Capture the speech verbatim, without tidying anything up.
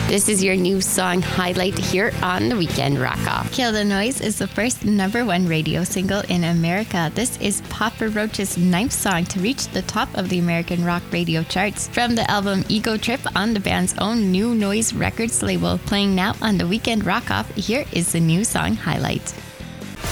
This is your new song highlight here on the Weekend Rock Off. Kill the Noise is the first number one radio single in America. This is Papa Roach's ninth song to reach the top of the American rock radio charts. From the album Ego Trip on the band's own New Noise Records label. Playing now on the Weekend Rock Off, here is the new song highlight.